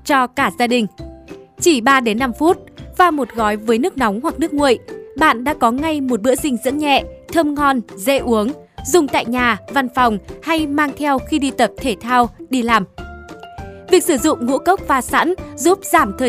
cho cả gia đình. Chỉ 3 đến 5 phút, pha một gói với nước nóng hoặc nước nguội, bạn đã có ngay một bữa dinh dưỡng nhẹ, thơm ngon, dễ uống, dùng tại nhà, văn phòng hay mang theo khi đi tập thể thao, đi làm. Việc sử dụng ngũ cốc pha sẵn giúp giảm thời